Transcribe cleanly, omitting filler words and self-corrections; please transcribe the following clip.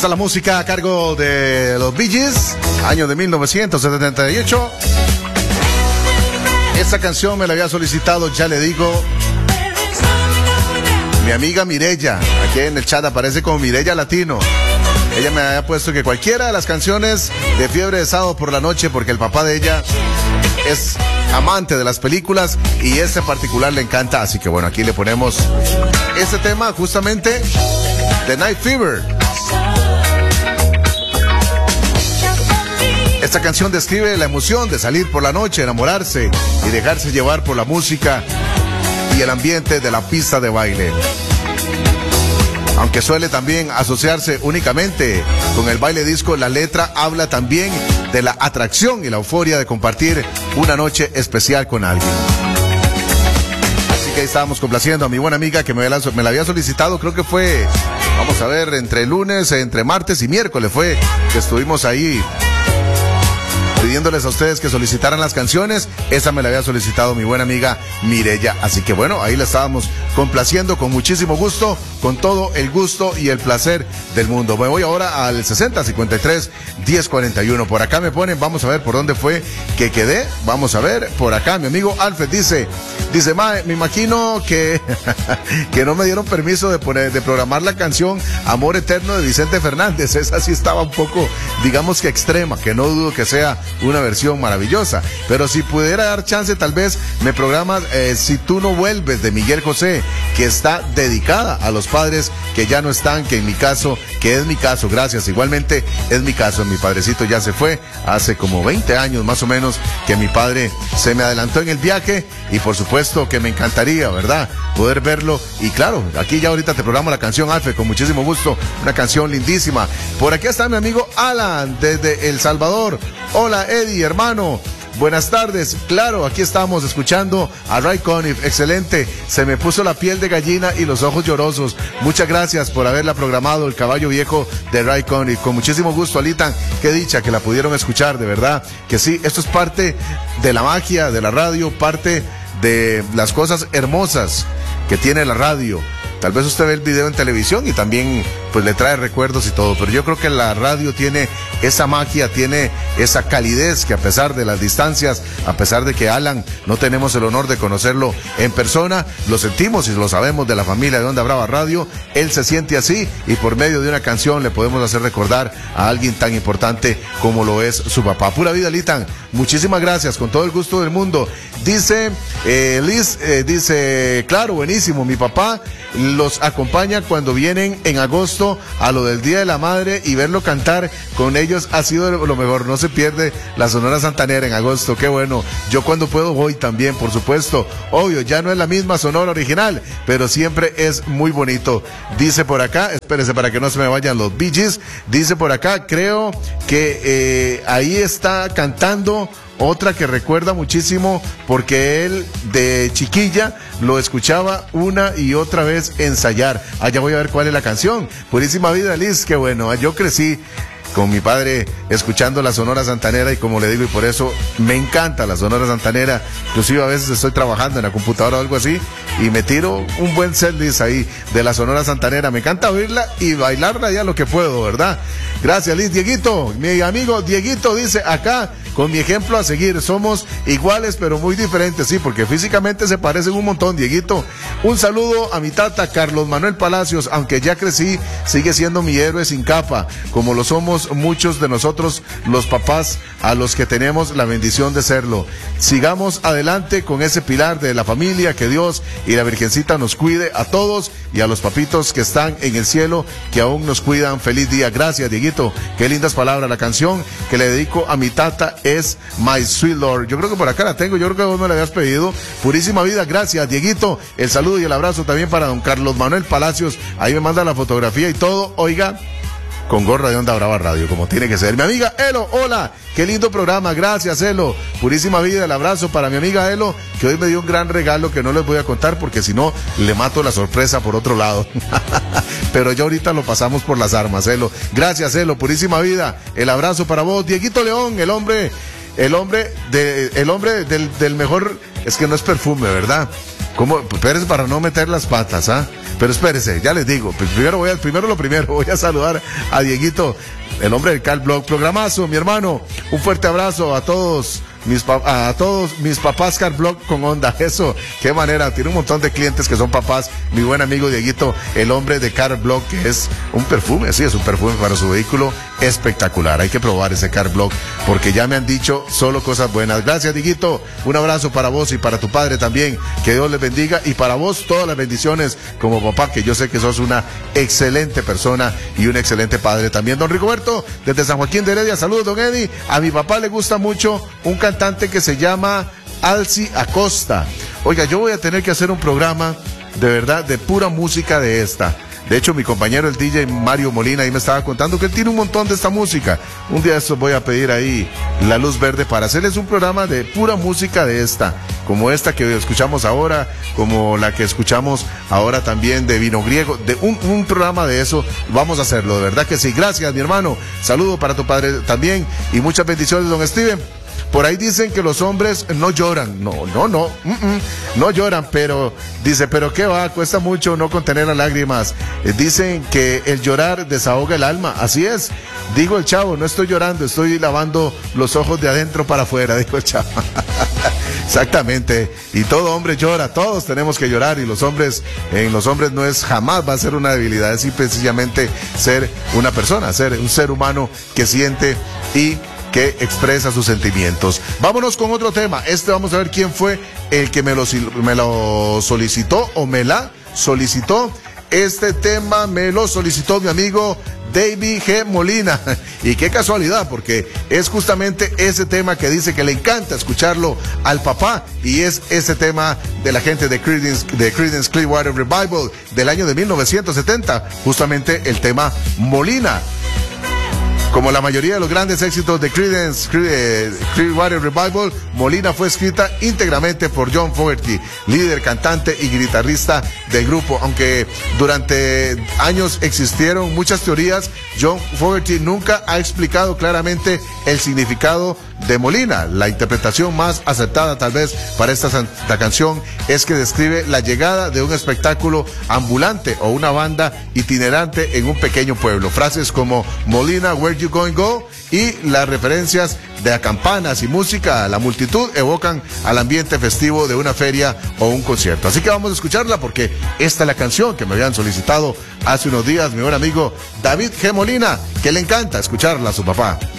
está la música a cargo de los Bee Gees, año de 1978. Esta canción me la había solicitado, ya le digo, mi amiga Mireya. Aquí en el chat aparece como Mireya Latino. Ella me había puesto que cualquiera de las canciones de Fiebre de Sábado por la Noche, porque el papá de ella es amante de las películas y este en particular le encanta. Así que bueno, aquí le ponemos este tema justamente de Night Fever. Esta canción describe la emoción de salir por la noche, enamorarse y dejarse llevar por la música y el ambiente de la pista de baile. Aunque suele también asociarse únicamente con el baile disco, la letra habla también de la atracción y la euforia de compartir una noche especial con alguien. Así que ahí estábamos complaciendo a mi buena amiga que me la había solicitado, creo que fue, vamos a ver, entre martes y miércoles fue que estuvimos ahí pidiéndoles a ustedes que solicitaran las canciones. Esa me la había solicitado mi buena amiga Mireya. Así que bueno, ahí la estábamos complaciendo con muchísimo gusto, con todo el gusto y el placer del mundo. Me voy ahora al 6053-1041. Por acá me ponen, vamos a ver por dónde fue que quedé. Vamos a ver, por acá mi amigo Alfred dice, mae, me imagino que que no me dieron permiso de programar la canción Amor Eterno de Vicente Fernández. Esa sí estaba un poco, digamos que extrema, que no dudo que sea una versión maravillosa, pero si pudiera dar chance, tal vez me programas Si tú no vuelves de Miguel José, que está dedicada a los padres que ya no están, que es mi caso, gracias, igualmente es mi caso. Mi padrecito ya se fue hace como 20 años más o menos que mi padre se me adelantó en el viaje y por supuesto que me encantaría, ¿verdad?, poder verlo. Y claro, aquí ya ahorita te programo la canción, Alfred, con muchísimo gusto, una canción lindísima. Por aquí está mi amigo Alan desde El Salvador. Hola Eddie, hermano, buenas tardes. Claro, aquí estamos escuchando a Ray Conniff, excelente, se me puso la piel de gallina y los ojos llorosos. Muchas gracias por haberla programado, El Caballo Viejo de Ray Conniff. Con muchísimo gusto, Alitan, qué dicha que la pudieron escuchar, de verdad que sí. Esto es parte de la magia de la radio, parte de las cosas hermosas que tiene la radio. Tal vez usted ve el video en televisión y también pues le trae recuerdos y todo, pero yo creo que la radio tiene esa magia, tiene esa calidez que a pesar de las distancias, a pesar de que Alan no tenemos el honor de conocerlo en persona, lo sentimos y lo sabemos de la familia de Onda Brava Radio, él se siente así y por medio de una canción le podemos hacer recordar a alguien tan importante como lo es su papá. Pura vida, Litan, muchísimas gracias, con todo el gusto del mundo. Dice Liz, dice, claro, buenísimo, mi papá los acompaña cuando vienen en agosto a lo del Día de la Madre y verlo cantar con ellos ha sido lo mejor. No se pierde la Sonora Santanera en agosto, qué bueno. Yo cuando puedo voy también, por supuesto. Obvio, ya no es la misma Sonora original, pero siempre es muy bonito. Dice por acá, espérese para que no se me vayan los Bee Gees, dice por acá, creo que ahí está cantando otra que recuerda muchísimo porque él de chiquilla lo escuchaba una y otra vez ensayar. Ya voy a ver cuál es la canción. Purísima vida, Liz, qué bueno. Yo crecí con mi padre escuchando la Sonora Santanera y como le digo, y por eso me encanta la Sonora Santanera. Inclusive a veces estoy trabajando en la computadora o algo así y me tiro un buen setlist ahí de la Sonora Santanera. Me encanta oírla y bailarla ya lo que puedo, ¿verdad? Gracias, Liz. Dieguito, mi amigo Dieguito dice acá, con mi ejemplo a seguir, somos iguales pero muy diferentes, sí, porque físicamente se parecen un montón, Dieguito. Un saludo a mi tata Carlos Manuel Palacios, aunque ya crecí, sigue siendo mi héroe sin capa, como lo somos muchos de nosotros los papás a los que tenemos la bendición de serlo. Sigamos adelante con ese pilar de la familia, que Dios y la Virgencita nos cuide a todos y a los papitos que están en el cielo, que aún nos cuidan. Feliz día. Gracias, Dieguito, qué lindas palabras. La canción que le dedico a mi tata es My Sweet Lord. Yo creo que por acá la tengo, yo creo que vos me la habías pedido. Purísima vida, gracias, Dieguito. El saludo y el abrazo también para don Carlos Manuel Palacios, ahí me manda la fotografía y todo, oiga, con gorra de Onda Brava Radio, como tiene que ser. Mi amiga Elo, hola, qué lindo programa, gracias Elo, purísima vida, el abrazo para mi amiga Elo, que hoy me dio un gran regalo que no les voy a contar porque si no, le mato la sorpresa por otro lado. Pero ya ahorita lo pasamos por las armas, Elo. Gracias Elo, purísima vida, el abrazo para vos. Dieguito León, el hombre del mejor, es que no es perfume, ¿verdad? ¿Cómo? Espérese para no meter las patas, ¿ah? Pero espérese, ya les digo, primero voy a saludar a Dieguito, el hombre del Car Blog. Programazo, mi hermano. Un fuerte abrazo a todos mis papás Car Blog con onda. Eso, qué manera. Tiene un montón de clientes que son papás. Mi buen amigo Dieguito, el hombre de Car Blog, que es un perfume, sí, es un perfume para su vehículo espectacular. Hay que probar ese Car Blog porque ya me han dicho solo cosas buenas. Gracias, Dieguito. Un abrazo para vos y para tu padre también. Que Dios les bendiga, y para vos todas las bendiciones como papá, que yo sé que sos una excelente persona y un excelente padre también. Don Rigoberto, desde San Joaquín de Heredia. Saludos, don Eddie. A mi papá le gusta mucho un cantante que se llama Alci Acosta. Oiga, yo voy a tener que hacer un programa de verdad de pura música de esta. De hecho, mi compañero el DJ Mario Molina ahí me estaba contando que él tiene un montón de esta música. Un día de estos voy a pedir ahí la luz verde para hacerles un programa de pura música de esta, como esta que escuchamos ahora, como la que escuchamos ahora también de Vino Griego, de un programa de eso. Vamos a hacerlo, de verdad que sí. Gracias, mi hermano. Saludo para tu padre también y muchas bendiciones, don Steven. Por ahí dicen que los hombres no lloran. No lloran, pero dice, pero qué va, cuesta mucho no contener las lágrimas. Dicen que el llorar desahoga el alma. Así es, digo el chavo, no estoy llorando, estoy lavando los ojos de adentro para afuera, dijo el chavo. Exactamente, y todo hombre llora, todos tenemos que llorar, y en los hombres no es, jamás va a ser una debilidad, es sencillamente ser una persona, ser un ser humano que siente y que expresa sus sentimientos. Vámonos con otro tema. Vamos a ver quién fue el que me lo solicitó o me la solicitó. Este tema me lo solicitó mi amigo David G. Molina. Y qué casualidad, porque es justamente ese tema que dice que le encanta escucharlo al papá, y es ese tema de la gente de Creedence Clearwater Revival del año de 1970, justamente el tema Molina. Como la mayoría de los grandes éxitos de Creedence Clearwater Revival, Molina fue escrita íntegramente por John Fogerty, líder, cantante y guitarrista del grupo. Aunque durante años existieron muchas teorías, John Fogerty nunca ha explicado claramente el significado de Molina. La interpretación más aceptada tal vez para esta canción es que describe la llegada de un espectáculo ambulante o una banda itinerante en un pequeño pueblo. Frases como Molina, where you going go, y las referencias de campanas y música a la multitud evocan al ambiente festivo de una feria o un concierto. Así que vamos a escucharla porque esta es la canción que me habían solicitado hace unos días mi buen amigo David G. Molina, que le encanta escucharla a su papá.